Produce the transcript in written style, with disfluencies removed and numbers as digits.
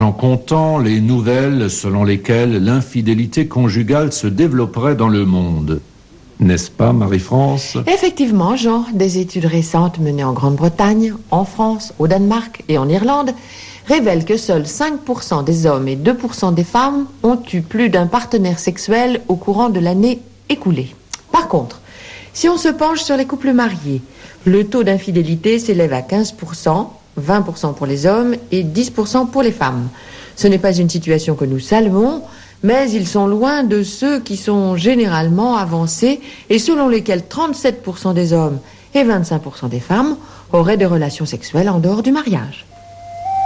En comptant les nouvelles selon lesquelles l'infidélité conjugale se développerait dans le monde. N'est-ce pas, Marie-France? Effectivement, Jean, des études récentes menées en Grande-Bretagne, en France, au Danemark et en Irlande révèlent que seuls 5% des hommes et 2% des femmes ont eu plus d'un partenaire sexuel au courant de l'année écoulée. Par contre, si on se penche sur les couples mariés, le taux d'infidélité s'élève à 15%, 20% pour les hommes et 10% pour les femmes. Ce n'est pas une situation que nous saluons, mais ils sont loin de ceux qui sont généralement avancés et selon lesquels 37% des hommes et 25% des femmes auraient des relations sexuelles en dehors du mariage.